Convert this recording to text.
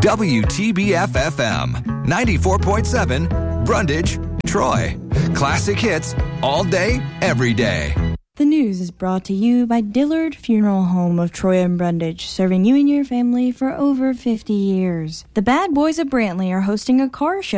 WTBF-FM, 94.7, Brundage, Troy. Classic hits all day, every day. The news is brought to you by Dillard Funeral Home of Troy and Brundage, serving you and your family for over 50 years. The Bad Boys of Brantley are hosting a car show